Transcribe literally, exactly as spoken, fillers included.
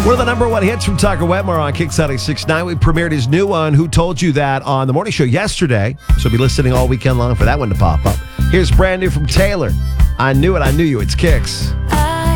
One of the number one hits from Tucker Wetmore on Kix ninety-six point nine. We premiered his new one, Who Told You That, on the morning show yesterday. So be listening all weekend long for that one to pop up. Here's brand new from Taylor. I Knew It, I Knew You. It's Kix.